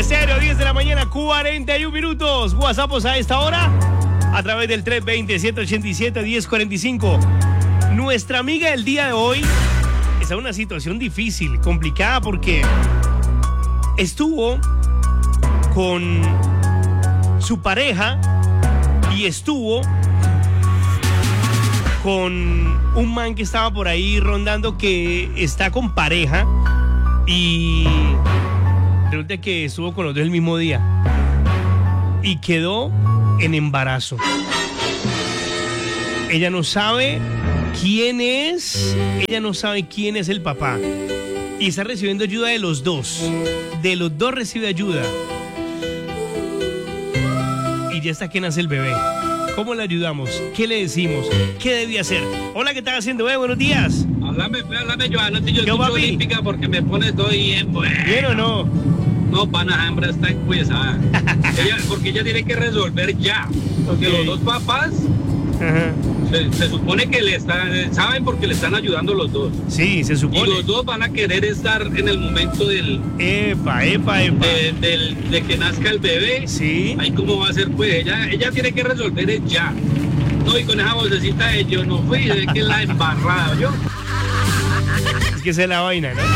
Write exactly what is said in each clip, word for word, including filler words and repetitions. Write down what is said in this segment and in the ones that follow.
Estéreo, diez de la mañana, cuarenta y un minutos. WhatsApp a esta hora a través del tres dos cero, siete ocho siete, uno cero cuatro cinco. Nuestra amiga del día de hoy está en una situación difícil, complicada, porque estuvo con su pareja y estuvo con un man que estaba por ahí rondando, que está con pareja, y resulta que estuvo con los dos el mismo día y quedó en embarazo. Ella no sabe quién es, ella no sabe quién es el papá, y está recibiendo ayuda de los dos. De los dos recibe ayuda. Y ya está que nace el bebé. ¿Cómo le ayudamos? ¿Qué le decimos? ¿Qué debe hacer? Hola, ¿qué estás haciendo, bebé? Buenos días. Háblame, háblame, Joana, yo escucho olímpica porque me pone todo bien, bueno. ¿Bien o no? No, pana, hembra está encuesada. ella, porque ella tiene que resolver ya. Porque okay. Los dos papás se, se supone que le están, saben porque le están ayudando los dos. Sí, se supone. Y los dos van a querer estar en el momento del... Epa, epa, epa. De, del, de que nazca el bebé. Sí. Ahí cómo va a ser, pues. Ella, ella tiene que resolver ya. No, y con esa vocecita de yo no fui, de que la embarrada, yo. Es que esa es la vaina, ¿no?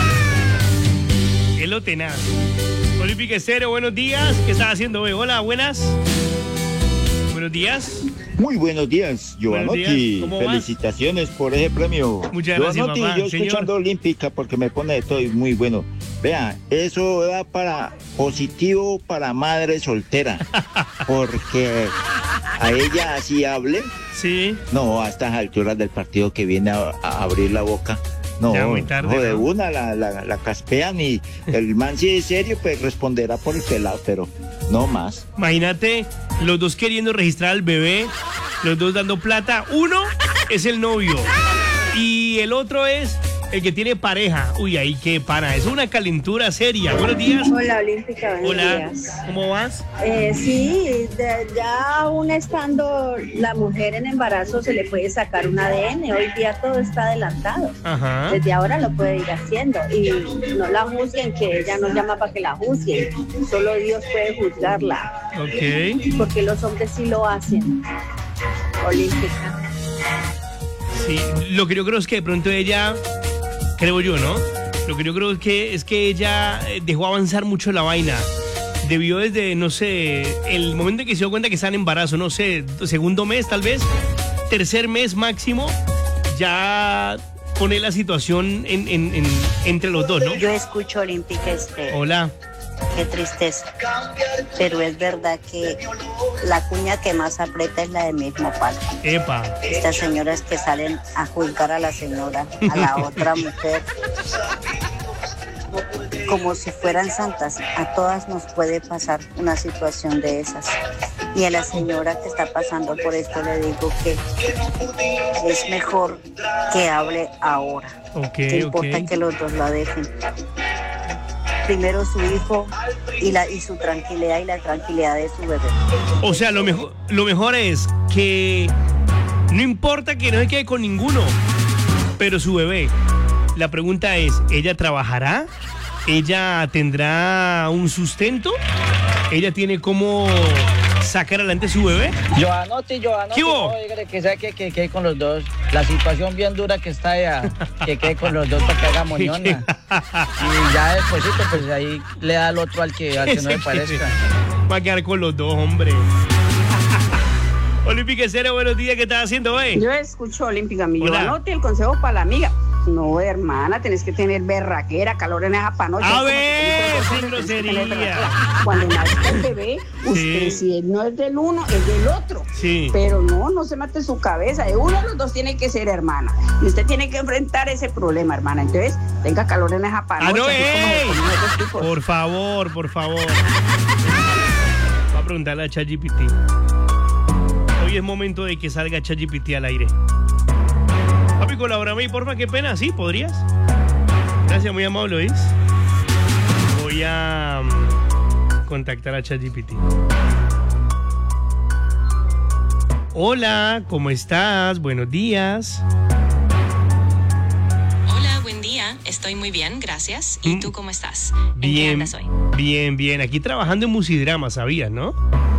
Es lo tenaz. Olímpica Estéreo, buenos días. ¿Qué estás haciendo, bebé? Hola, buenas. Buenos días. Muy buenos días, Giovanotti. Felicitaciones vas? por ese premio. Muchas gracias, Giovanotti, papá. yo escuchando Señor. Olímpica porque me pone de todo y muy bueno. Vea, eso da para positivo para madre soltera. Porque a ella así hable. Sí. No, a estas alturas del partido que viene a, a abrir la boca. No, tarde, no, de ¿no? una la, la, la caspean, y el man, si es serio, pues responderá por el pelado, pero no más. Imagínate, los dos queriendo registrar al bebé, los dos dando plata. Uno es el novio y el otro es el que tiene pareja. Uy, ahí qué pana, es una calentura seria. Buenos días. Hola, Olímpica, buenos Hola, días. ¿Cómo vas? Eh, sí, de, ya aún estando la mujer en embarazo se le puede sacar un A D N. Hoy día todo está adelantado. Ajá. Desde ahora lo puede ir haciendo. Y no la juzguen, que ella no llama para que la juzguen. Solo Dios puede juzgarla. Ok. Porque los hombres sí lo hacen. Olímpica. Sí, lo que yo creo es que de pronto ella... Creo yo, ¿no? Lo que yo creo es que, es que ella dejó avanzar mucho la vaina. Debió desde, no sé, el momento en que se dio cuenta que está en embarazo, no sé, segundo mes tal vez, tercer mes máximo, ya pone la situación en, en, en, entre los dos, ¿no? Yo escucho Olímpica Estéreo. Hola. Qué tristeza. Pero es verdad que la cuña que más aprieta es la del mismo palo. Epa. Estas señoras que salen a juzgar a la señora, a la otra mujer, como si fueran santas. A todas nos puede pasar una situación de esas. Y a la señora que está pasando por esto le digo que es mejor que hable ahora. Okay, no importa okay. que los dos la dejen. Primero su hijo y, la, y su tranquilidad y la tranquilidad de su bebé. O sea, lo mejor, lo mejor es que no importa que no se quede con ninguno, pero su bebé. La pregunta es, ¿ella trabajará? ¿Ella tendrá un sustento? ¿Ella tiene cómo sacar adelante su bebé? Giovanotti, Giovanotti, no, dígale que sea que quede que, que con los dos. La situación bien dura que está allá, que quede con los dos para que haga moñona. Y ya despuésito, pues ahí le da al otro al que, al que no le parezca. Va a quedar con los dos, hombre. Olímpica Estéreo, buenos días, ¿qué estás haciendo, eh? Yo escucho Olímpica, mi Giovanotti, el consejo para la amiga. No, hermana, tenés que tener berraquera, calor en esa panocha. A ver, sin grosería. Cuando nazca el bebé, usted sí. Si no es del uno, es del otro. Sí. Pero no, no se mate su cabeza. De uno de los dos tiene que ser hermana. Y usted tiene que enfrentar ese problema, hermana. Entonces, tenga calor en esa panocha. Ah, no, ey. Por favor, por favor. Va a preguntarle a ChatGPT. Hoy es momento de que salga ChatGPT al aire. Papi, colabórame, porfa, qué pena. Sí, ¿podrías? Gracias, muy amable, Luis. Voy a um, contactar a ChatGPT. Hola, ¿cómo estás? Buenos días. Hola, buen día. Estoy Estoy muy bien, gracias. ¿Y Mm. tú cómo estás? ¿En qué Bien, andas hoy? bien, bien. Aquí trabajando en Musidrama, ¿sabías, no?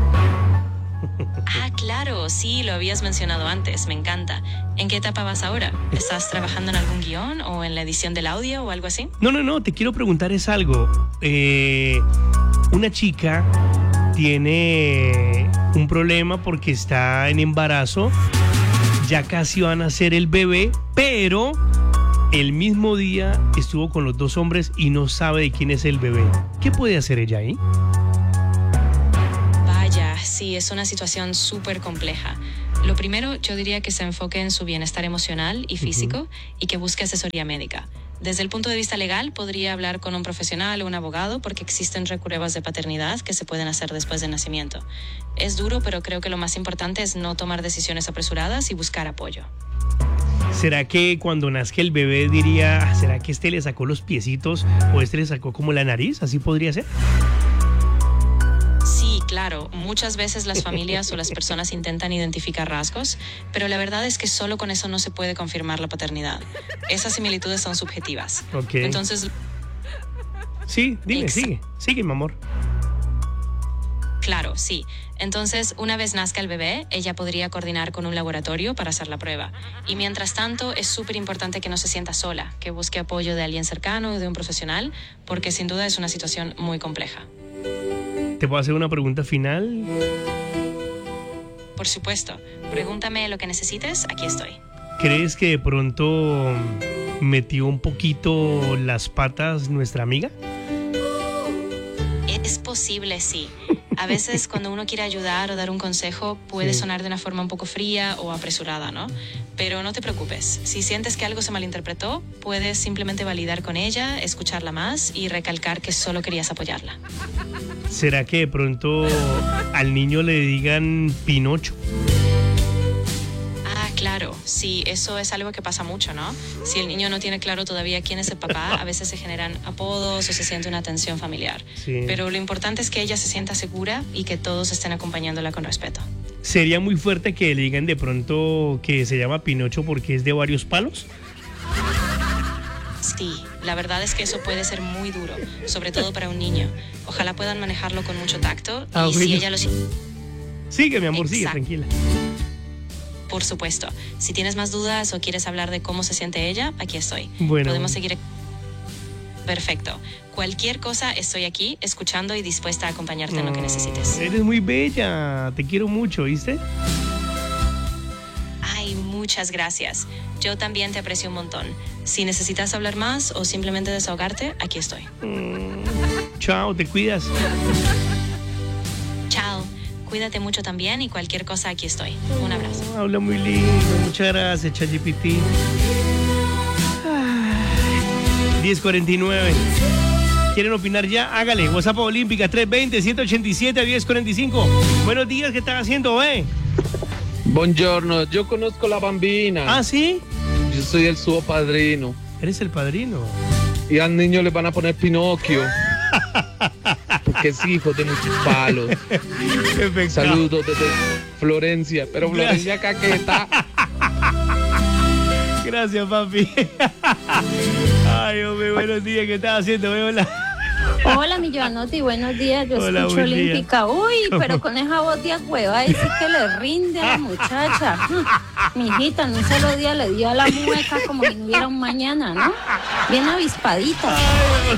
Ah, claro, sí, lo habías mencionado antes, me encanta. ¿En qué etapa vas ahora? ¿Estás trabajando en algún guión o en la edición del audio o algo así? No, no, no, te quiero preguntar es algo. Eh, una chica tiene un problema porque está en embarazo, ya casi van a nacer el bebé, pero el mismo día estuvo con los dos hombres y no sabe de quién es el bebé. ¿Qué puede hacer ella ahí? Vaya, sí, es una situación súper compleja. Lo primero, yo diría que se enfoque en su bienestar emocional y físico uh-huh. y que busque asesoría médica. Desde el punto de vista legal, podría hablar con un profesional o un abogado porque existen repruebas de paternidad que se pueden hacer después del nacimiento. Es duro, pero creo que lo más importante es no tomar decisiones apresuradas y buscar apoyo. ¿Será que cuando nazca el bebé diría, ¿será que este le sacó los piecitos o este le sacó como la nariz? ¿Así podría ser? Sí, claro. Muchas veces las familias o las personas intentan identificar rasgos, pero la verdad es que solo con eso no se puede confirmar la paternidad. Esas similitudes son subjetivas. Ok. Entonces... Sí, dime, Ex- sigue. Sigue, mi amor. Claro, sí. Entonces, una vez nazca el bebé, ella podría coordinar con un laboratorio para hacer la prueba. Y mientras tanto, es súper importante que no se sienta sola, que busque apoyo de alguien cercano o de un profesional, porque sin duda es una situación muy compleja. ¿Te puedo hacer una pregunta final? Por supuesto. Pregúntame lo que necesites, aquí estoy. ¿Crees que de pronto metió un poquito las patas nuestra amiga? Es posible, sí. A veces cuando uno quiere ayudar o dar un consejo puede sí. sonar de una forma un poco fría o apresurada, ¿no? Pero no te preocupes. Si sientes que algo se malinterpretó, puedes simplemente validar con ella, escucharla más y recalcar que solo querías apoyarla. ¿Será que de pronto al niño le digan Pinocho? Ah, claro. Sí, eso es algo que pasa mucho, ¿no? Si el niño no tiene claro todavía quién es el papá, a veces se generan apodos o se siente una tensión familiar. Sí. Pero lo importante es que ella se sienta segura y que todos estén acompañándola con respeto. ¿Sería muy fuerte que le digan de pronto que se llama Pinocho porque es de varios palos? Sí, la verdad es que eso puede ser muy duro, sobre todo para un niño. Ojalá puedan manejarlo con mucho tacto ah, y bueno. si ella lo siente... Sigue, mi amor, Exacto. sigue, tranquila. Por supuesto. Si tienes más dudas o quieres hablar de cómo se siente ella, aquí estoy. Bueno. Podemos seguir. Perfecto. Cualquier cosa, estoy aquí, escuchando y dispuesta a acompañarte oh, en lo que necesites. Eres muy bella. Te quiero mucho, ¿viste? Ay, muchas gracias. Yo también te aprecio un montón. Si necesitas hablar más o simplemente desahogarte, aquí estoy. Mm, chao, te cuidas. Chao. Cuídate mucho también y cualquier cosa aquí estoy. Un abrazo. Oh, habla muy lindo. Muchas gracias, ChatGPT. diez cuarenta y nueve. ¿Quieren opinar ya? Hágale. WhatsApp Olímpica tres veinte, ciento ochenta y siete, diez cuarenta y cinco. Buenos días, ¿qué están haciendo, eh? Buongiorno, yo conozco la bambina. ¿Ah, sí? Yo soy el suo padrino. ¿Eres el padrino? Y al niño le van a poner Pinocchio. Porque es hijo de muchos palos. Saludos desde Florencia, pero Florencia Caqueta. Gracias, papi. Ay, hombre, buenos días, ¿qué estás haciendo? Hola. Hola, mi Joanotti, buenos días. Yo Hola, escucho Olímpica. Uy, pero con esa voz de hueva, ahí sí que le rinde a la muchacha. Mi hijita, en un solo día le dio a la mueca como si no hubiera un mañana, ¿no? Bien avispadita. Ay,